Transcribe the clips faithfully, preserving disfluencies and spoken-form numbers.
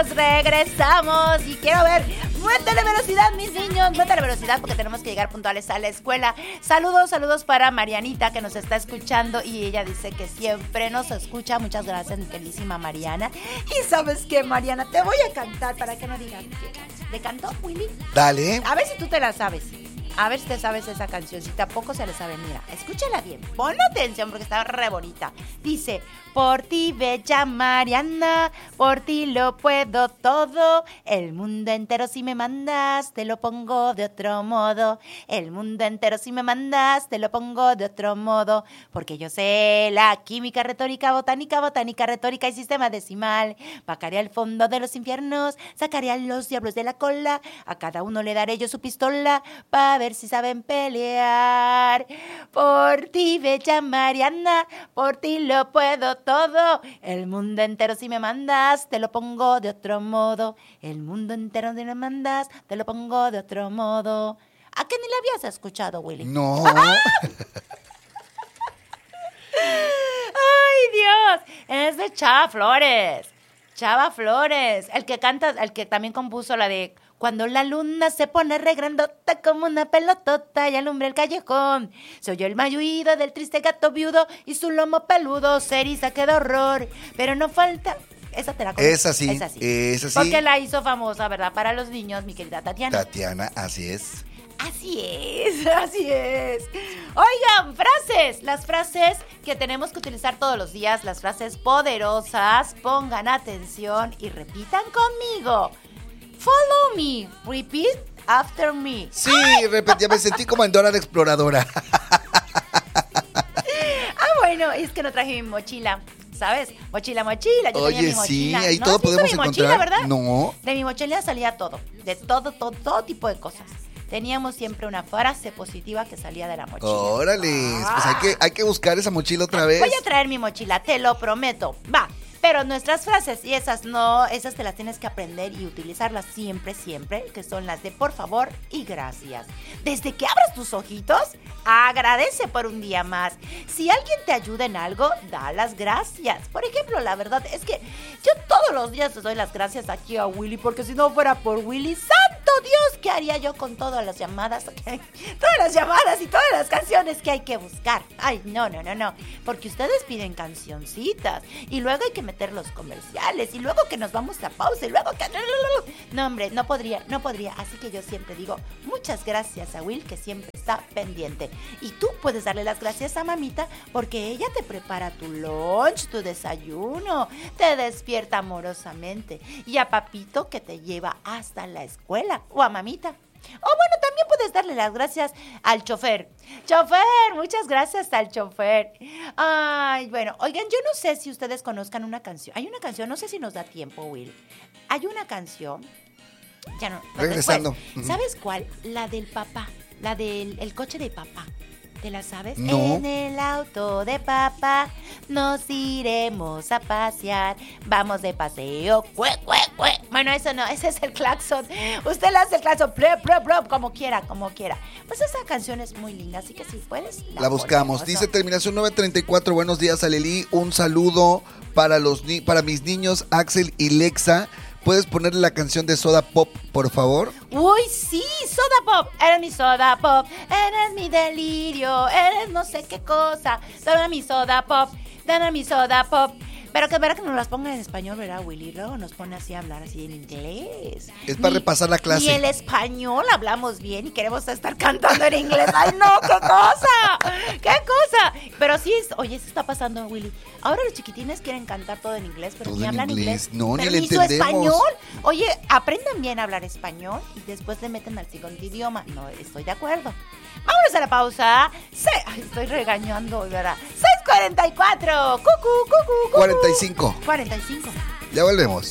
amigos, regresamos y quiero ver, métele velocidad, mis niños, métele velocidad porque tenemos que llegar puntuales a la escuela. Saludos, saludos para Marianita que nos está escuchando y ella dice que siempre nos escucha. Muchas gracias, mi queridísima Mariana. Y ¿sabes qué, Mariana? Te voy a cantar para que no digan que... ¿Le cantó, Willy? Dale. A ver si tú te la sabes. A ver si te sabes esa canción. Si tampoco se la sabe, mira, escúchala bien. Pon atención porque está re bonita. Dice, por ti, bella Mariana, por ti lo puedo todo. El mundo entero si me mandas, te lo pongo de otro modo. El mundo entero si me mandas, te lo pongo de otro modo. Porque yo sé la química, retórica, botánica, botánica, retórica y sistema decimal. Bajaré al fondo de los infiernos, sacaré a los diablos de la cola. A cada uno le daré yo su pistola para ver si saben pelear. Por ti, bella Mariana, por ti lo puedo todo. El mundo entero si me mandas, te lo pongo de otro modo. El mundo entero si me mandas, te lo pongo de otro modo. ¿A qué ni la habías escuchado, Willy? No. ¡Ay, Dios! Es de Chava Flores. Chava Flores. El que canta, el que también compuso la de... Cuando la luna se pone re grandota como una pelotota y alumbra el callejón. Se oyó el maullido del triste gato viudo y su lomo peludo se eriza, qué de horror. Pero no falta... Esa te la conozco. Esa sí, esa sí. Esa sí. Porque la hizo famosa, ¿verdad? Para los niños, mi querida Tatiana. Tatiana, así es. Así es, así es. Oigan, frases. Las frases que tenemos que utilizar todos los días, las frases poderosas. Pongan atención y repitan conmigo. Follow me, repeat after me. Sí, repetía, me sentí como en Dora la Exploradora. Ah, bueno, es que no traje mi mochila, ¿sabes? Mochila, mochila, yo Oye, tenía mi mochila. sí, ahí ¿No todo has visto podemos mi encontrar? mochila, ¿verdad? No. De mi mochila salía todo, de todo, todo, todo tipo de cosas. Teníamos siempre una frase positiva que salía de la mochila. Órale, Ah. pues hay que, hay que buscar esa mochila otra vez. Voy a traer mi mochila, te lo prometo. Va. Pero nuestras frases, y esas no, esas te las tienes que aprender y utilizarlas siempre, siempre, que son las de por favor y gracias. Desde que abras tus ojitos, agradece por un día más. Si alguien te ayuda en algo, da las gracias. Por ejemplo, la verdad es que yo todos los días les doy las gracias aquí a Willy, porque si no fuera por Willy, ¡santo Dios! ¿Qué haría yo con todas las llamadas? Todas las llamadas y todas las canciones que hay que buscar. Ay, no, no, no, no. Porque ustedes piden cancioncitas y luego hay que meter los comerciales y luego que nos vamos a pausa y luego que... No, hombre, no podría, no podría. Así que yo siempre digo, muchas gracias a Will, que siempre está pendiente. Y tú puedes darle las gracias a mamita porque ella te prepara tu lunch, tu desayuno, te despierta amorosamente. Y a papito que te lleva hasta la escuela. O a mamita. O bueno, también puedes darle las gracias al chofer. Chofer, muchas gracias al chofer. Ay, bueno, oigan, yo no sé si ustedes conozcan una canción. Hay una canción, no sé si nos da tiempo, Will. Hay una canción. Ya no. Regresando. Después, ¿sabes cuál? La del papá. La del el coche de papá. ¿Te la sabes? No. En el auto de papá nos iremos a pasear. Vamos de paseo. Cue, cue, cue. Bueno, eso no, ese es el claxon. Usted le hace el claxon, plop, plop, plop, como quiera, como quiera. Pues esa canción es muy linda, así que si puedes, la, La buscamos. ponemos, Dice ¿no? terminación nueve treinta y cuatro. Buenos días, Aleli. Un saludo para los ni- para mis niños Axel y Lexa. ¿Puedes ponerle la canción de Soda Pop, por favor? Uy, sí, Soda Pop, eres mi Soda Pop, eres mi delirio, eres no sé qué cosa, dame mi Soda Pop, dame mi Soda Pop. Pero que verá que nos las pongan en español, ¿verdad, Willy? Luego nos pone así a hablar así en inglés. Es para Ni- repasar la clase. Ni el español hablamos bien y queremos estar cantando en inglés. ¡Ay, no! ¡Qué cosa! ¡Qué cosa! Pero sí, es, oye, eso está pasando, Willy. Ahora los chiquitines quieren cantar todo en inglés, pero Todo ni en hablan inglés. inglés. No, ni Pero le su entendemos. español. Oye, aprendan bien a hablar español y después le meten al segundo idioma. No, estoy de acuerdo. Vámonos a la pausa. Se... Ay, estoy regañando, ¿verdad? seis cuarenta y cuatro. Cucu, cucu, cucu. cuarenta y cinco. cuarenta y cinco. Ya volvemos.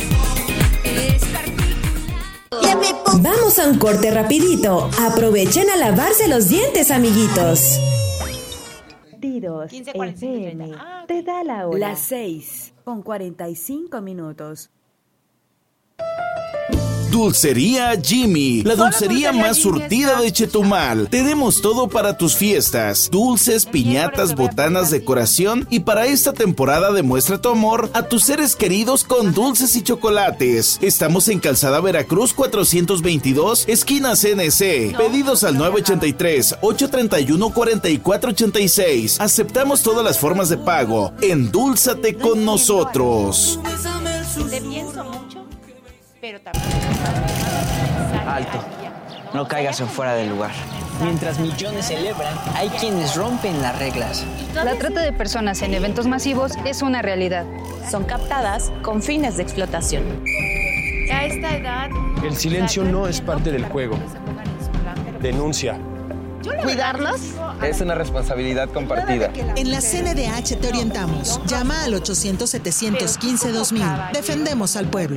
Vamos a un corte rapidito. Aprovechen a lavarse los dientes, amiguitos. Tiros quince, cuarenta y cinco, F M treinta. Ah, te da la hora. Las seis con cuarenta y cinco minutos. Dulcería Jimmy, la dulcería más surtida de Chetumal. Tenemos todo para tus fiestas: dulces, piñatas, botanas, decoración, y para esta temporada demuestra tu amor a tus seres queridos con dulces y chocolates. Estamos en Calzada Veracruz cuatrocientos veintidós, esquina C N C. Pedidos al nueve ochenta y tres, ochocientos treinta y uno, cuarenta y cuatro ochenta y seis. Aceptamos todas las formas de pago. Endúlzate con nosotros. Te pienso mucho, pero también... Alto. No caigas en fuera del lugar. Mientras millones celebran, hay quienes rompen las reglas. La trata de personas en eventos masivos es una realidad. Son captadas con fines de explotación. A esta edad... El silencio no es parte del juego. Denuncia. ¿Cuidarnos? Es una responsabilidad compartida. En la C N D H te orientamos. Llama al ochocientos, setecientos quince, dos mil. Defendemos al pueblo.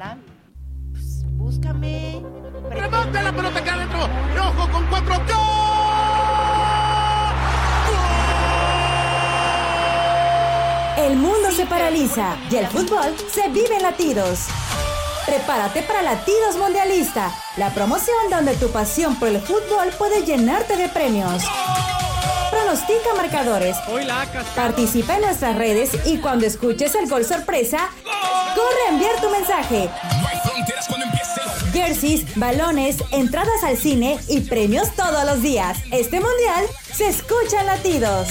Búscame. ¡Remate la pelota acá adentro! ¡Ojo con cuatro! ¡Gol! El mundo se paraliza y el fútbol se vive en latidos. Prepárate para Latidos Mundialista, la promoción donde tu pasión por el fútbol puede llenarte de premios. Pronostica marcadores, participa en nuestras redes y cuando escuches el gol sorpresa, corre a enviar tu mensaje. Jerseys, balones, entradas al cine y premios todos los días. Este mundial se escucha en Latidos.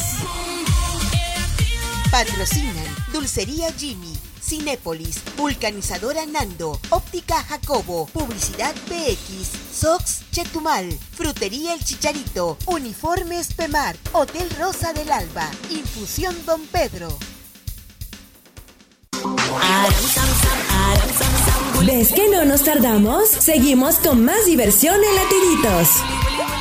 Patrocinan Dulcería Jimmy, Cinépolis, Vulcanizadora Nando, Óptica Jacobo, Publicidad P X, Sox Chetumal, Frutería El Chicharito, Uniformes Pemar, Hotel Rosa del Alba, Infusión Don Pedro. ¿Ves que no nos tardamos? Seguimos con más diversión en Latiditos.